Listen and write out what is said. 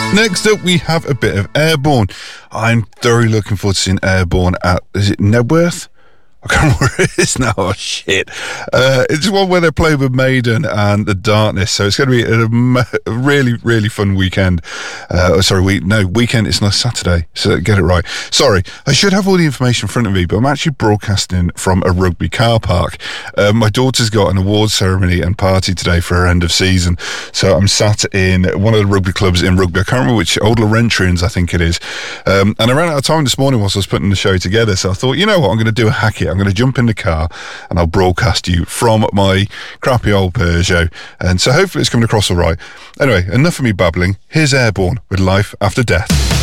Next up, we have a bit of Airborne. I'm thoroughly looking forward to seeing Airborne at, is it Nebworth? I can't remember where it is now. Oh, shit. It's one where they play with Maiden and The Darkness. So it's going to be a really, really fun weekend. Weekend. It's not Saturday. So get it right. Sorry. I should have all the information in front of me, but I'm actually broadcasting from a rugby car park. My daughter's got an awards ceremony and party today for her end of season. So I'm sat in one of the rugby clubs in Rugby. I can't remember which, Old Laurentians, I think it is. And I ran out of time this morning whilst I was putting the show together. So I thought, you know what, I'm going to do a hack it. I'm going to jump in the car and I'll broadcast you from my crappy old Peugeot. And so hopefully it's coming across all right. Anyway, enough of me babbling. Here's Airborne with Life After Death.